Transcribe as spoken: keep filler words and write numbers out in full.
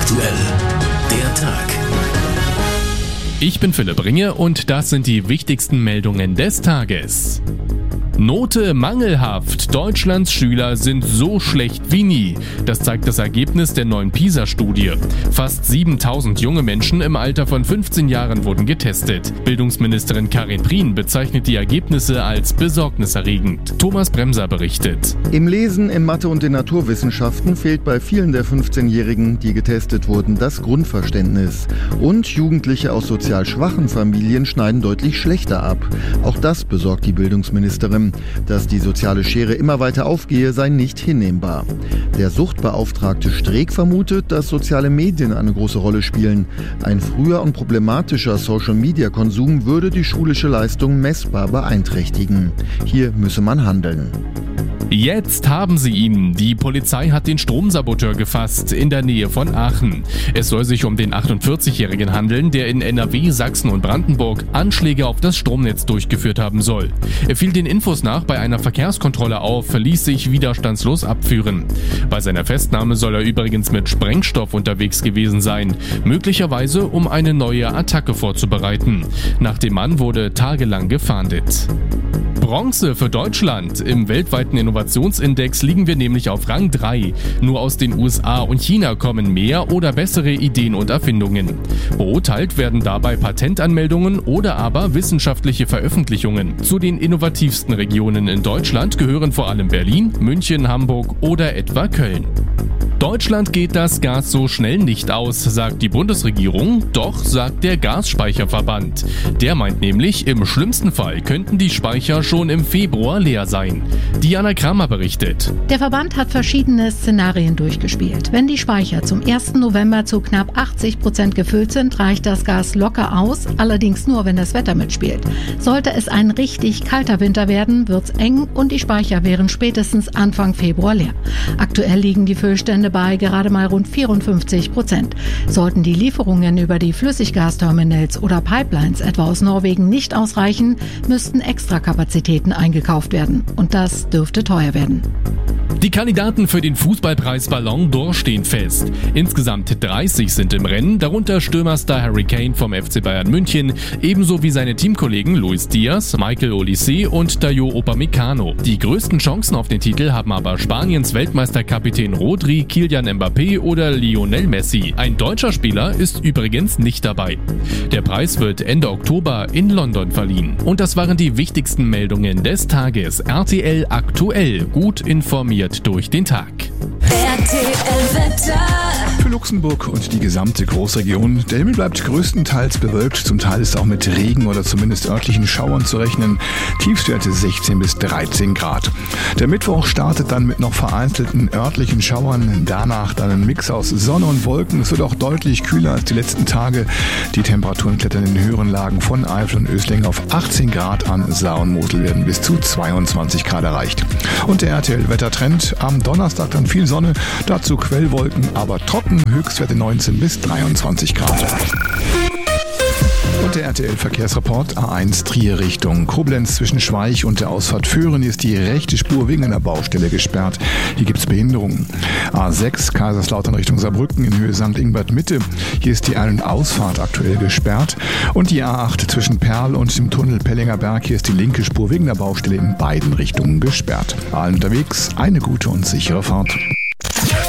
aktuell, der Tag. Ich bin Philipp Ringe und das sind die wichtigsten Meldungen des Tages. Note mangelhaft. Deutschlands Schüler sind so schlecht wie nie. Das zeigt das Ergebnis der neuen PISA-Studie. Fast siebentausend junge Menschen im Alter von fünfzehn Jahren wurden getestet. Bildungsministerin Karin Prien bezeichnet die Ergebnisse als besorgniserregend. Thomas Bremser berichtet. Im Lesen, in Mathe und den Naturwissenschaften fehlt bei vielen der fünfzehnjährigen, die getestet wurden, das Grundverständnis. Und Jugendliche aus sozial schwachen Familien schneiden deutlich schlechter ab. Auch das besorgt die Bildungsministerin. Dass die soziale Schere immer weiter aufgehe, sei nicht hinnehmbar. Der Suchtbeauftragte Streeck vermutet, dass soziale Medien eine große Rolle spielen. Ein früher und problematischer Social-Media-Konsum würde die schulische Leistung messbar beeinträchtigen. Hier müsse man handeln. Jetzt haben sie ihn. Die Polizei hat den Stromsaboteur gefasst in der Nähe von Aachen. Es soll sich um den achtundvierzigjährigen handeln, der in N R W, Sachsen und Brandenburg Anschläge auf das Stromnetz durchgeführt haben soll. Er fiel den Infos nach bei einer Verkehrskontrolle auf, ließ sich widerstandslos abführen. Bei seiner Festnahme soll er übrigens mit Sprengstoff unterwegs gewesen sein, möglicherweise um eine neue Attacke vorzubereiten. Nach dem Mann wurde tagelang gefahndet. Bronze für Deutschland. Im weltweiten Innovationsindex liegen wir nämlich auf Rang drei. Nur aus den U S A und China kommen mehr oder bessere Ideen und Erfindungen. Beurteilt werden dabei Patentanmeldungen oder aber wissenschaftliche Veröffentlichungen. Zu den innovativsten Regionen in Deutschland gehören vor allem Berlin, München, Hamburg oder etwa Köln. Deutschland geht das Gas so schnell nicht aus, sagt die Bundesregierung, doch sagt der Gasspeicherverband. Der meint nämlich, im schlimmsten Fall könnten die Speicher schon im Februar leer sein. Diana Kramer berichtet. Der Verband hat verschiedene Szenarien durchgespielt. Wenn die Speicher zum ersten November zu knapp achtzig Prozent gefüllt sind, reicht das Gas locker aus, allerdings nur, wenn das Wetter mitspielt. Sollte es ein richtig kalter Winter werden, wird's eng und die Speicher wären spätestens Anfang Februar leer. Aktuell liegen die Füllstände bei gerade mal rund vierundfünfzig Prozent. Sollten die Lieferungen über die Flüssiggasterminals oder Pipelines etwa aus Norwegen nicht ausreichen, müssten Extrakapazitäten eingekauft werden. Und das dürfte teuer werden. Die Kandidaten für den Fußballpreis Ballon d'Or stehen fest. Insgesamt dreißig sind im Rennen, darunter Stürmerstar Harry Kane vom F C Bayern München, ebenso wie seine Teamkollegen Luis Diaz, Michael Olise und Dayot Upamecano. Die größten Chancen auf den Titel haben aber Spaniens Weltmeisterkapitän Rodri, Kylian Mbappé oder Lionel Messi. Ein deutscher Spieler ist übrigens nicht dabei. Der Preis wird Ende Oktober in London verliehen. Und das waren die wichtigsten Meldungen des Tages. R T L aktuell, gut informiert durch den Tag. R T L-Wetter. Für Luxemburg und die gesamte Großregion. Der Himmel bleibt größtenteils bewölkt, zum Teil ist auch mit Regen oder zumindest örtlichen Schauern zu rechnen. Tiefstwerte sechzehn bis dreizehn Grad. Der Mittwoch startet dann mit noch vereinzelten örtlichen Schauern, danach dann ein Mix aus Sonne und Wolken. Es wird auch deutlich kühler als die letzten Tage. Die Temperaturen klettern in den höheren Lagen von Eifel und Ösling auf achtzehn Grad, an Saar und Mosel werden bis zu zweiundzwanzig Grad erreicht. Und der R T L-Wettertrend, am Donnerstag dann viel Sonne, dazu Quellwolken, aber trocken, Höchstwerte neunzehn bis dreiundzwanzig Grad. Und der R T L-Verkehrsreport A eins Trier Richtung Koblenz zwischen Schweich und der Ausfahrt Föhren ist die rechte Spur wegen einer Baustelle gesperrt. Hier gibt es Behinderungen. A sechs Kaiserslautern Richtung Saarbrücken in Höhe Sankt Ingbert Mitte. Hier ist die Ein- und Ausfahrt aktuell gesperrt. Und die A acht zwischen Perl und dem Tunnel Pellinger Berg. Hier ist die linke Spur wegen der Baustelle in beiden Richtungen gesperrt. Allen unterwegs eine gute und sichere Fahrt.